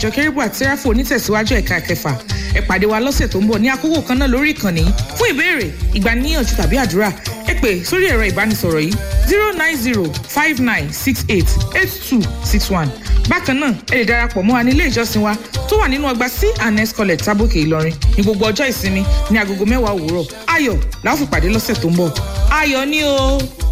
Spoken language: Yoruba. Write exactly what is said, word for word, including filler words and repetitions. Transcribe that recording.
ìjọ kérúbù àti sẹ́ráfù onítẹ̀síwájú ẹ̀ka kẹfà ẹ pàdé wa lọ́sẹ̀ tó ń bọ̀ ní àkókò kan náà lórí ìkànnì fún ìbéèrè ìgbaniníyànjú tàbí àdúrà ẹ pè sórí ẹ̀rọ ìbánisọ̀rọ̀ yìí zero nine zero five nine six eight eight two six one. bákan náà ẹ lè darapọ̀ mọ́ wa ní ilé ìjọsìn wa tó wà nínú ọgbà C and S College Tábòkè Ìlọrin ní gbogbo ọjọ́ ìsinmi ní agogo mẹ́wàá òwúrọ̀ ayọ̀ la ó fi pàdé lọ́sẹ̀ tó ń bọ̀ ayọ̀ ni o.